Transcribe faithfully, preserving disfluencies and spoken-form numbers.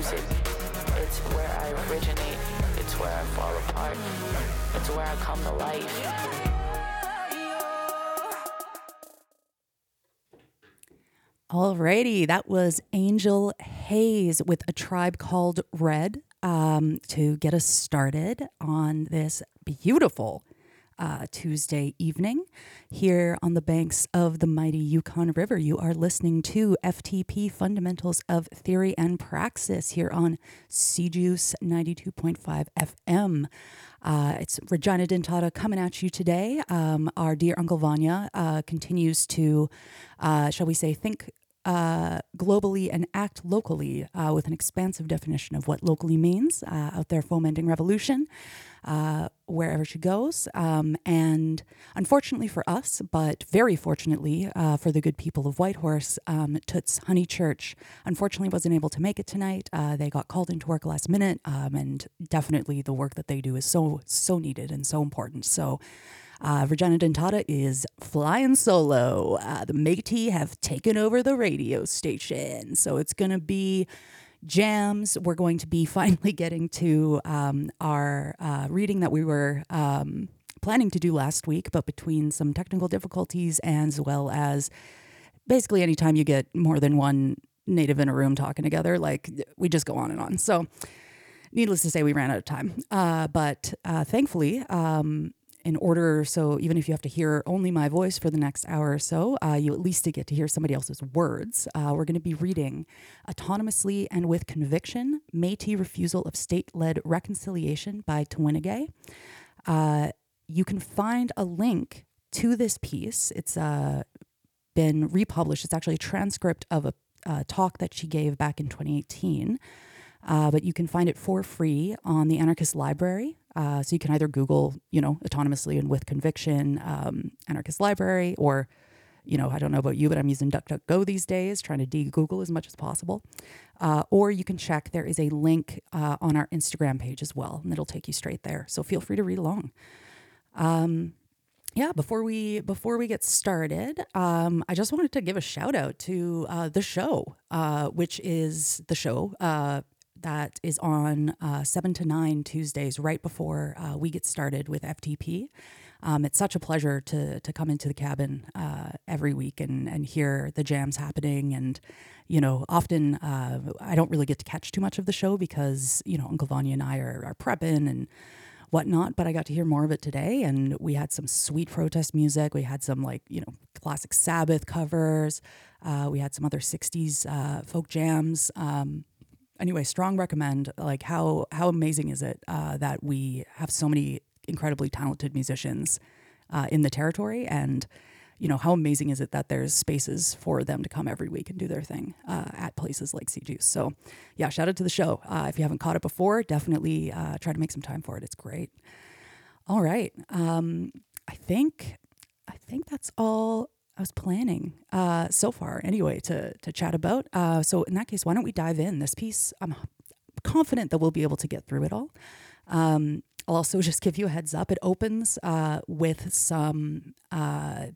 music. It's where I originate. It's where I fall apart. It's where I come to life. Alrighty, that was Angel Hayes with A Tribe Called Red um, to get us started on this beautiful uh, Tuesday evening here on the banks of the mighty Yukon River. You are listening to F T P Fundamentals of Theory and Praxis here on C Juice ninety-two point five F M. Uh, it's Regina Dentata coming at you today. Um, our dear Uncle Vanya uh, continues to, uh, shall we say, think uh, globally and act locally uh, with an expansive definition of what locally means, uh, out there fomenting revolution uh, wherever she goes. Um, and unfortunately for us, but very fortunately uh, for the good people of Whitehorse, um, Toots Honey Church unfortunately wasn't able to make it tonight. Uh, they got called into work last minute, um, and definitely the work that they do is so, so needed and so important. So Uh, Regina Dentata is flying solo. Uh, the Métis have taken over the radio station. So it's going to be jams. We're going to be finally getting to um, our uh, reading that we were um, planning to do last week, but between some technical difficulties as well as basically anytime you get more than one native in a room talking together, like we just go on and on. So needless to say, we ran out of time. Uh, but uh, thankfully, um, in order, so even if you have to hear only my voice for the next hour or so, uh, you at least get to hear somebody else's words. Uh, we're going to be reading Autonomously and with Conviction, Métis Refusal of State-Led Reconciliation by Tawinigay. Uh, you can find a link to this piece. It's uh, been republished. It's actually a transcript of a, a talk that she gave back in twenty eighteen. Uh, but you can find it for free on the Anarchist Library. Uh, so you can either Google, you know, Autonomously and with Conviction, um, Anarchist Library, or, you know, I don't know about you, but I'm using DuckDuckGo these days, trying to de-Google as much as possible. Uh, or you can check, there is a link uh, on our Instagram page as well, and it'll take you straight there. So feel free to read along. Um, yeah, before we before we get started, um, I just wanted to give a shout out to uh, the show, uh, which is the show uh, that is on uh, seven to nine Tuesdays, right before uh, we get started with F T P. Um, it's such a pleasure to to come into the cabin uh, every week and, and hear the jams happening. And, you know, often uh, I don't really get to catch too much of the show because, you know, Uncle Vanya and I are, are prepping and whatnot, but I got to hear more of it today, and we had some sweet protest music. We had some, like, you know, classic Sabbath covers. Uh, we had some other sixties uh, folk jams. Um, Anyway, strong recommend. Like, how how amazing is it uh, that we have so many incredibly talented musicians uh, in the territory, and, you know, how amazing is it that there's spaces for them to come every week and do their thing uh, at places like C Juice. So, yeah, shout out to the show. Uh, if you haven't caught it before, definitely uh, try to make some time for it. It's great. All right, um, I think I think that's all I was planning uh, so far, anyway, to to chat about. Uh, so in that case, why don't we dive in? This piece, I'm confident that we'll be able to get through it all. Um, I'll also just give you a heads up. It opens uh, with some uh,